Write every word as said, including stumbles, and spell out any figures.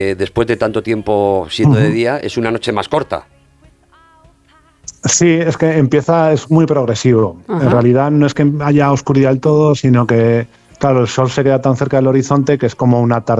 eh, después de tanto tiempo siendo Uh-huh. de día, es una noche más corta. Sí, es que empieza, es muy progresivo. Ajá. En realidad no es que haya oscuridad del todo, sino que, claro, el sol se queda tan cerca del horizonte que es como un atardecer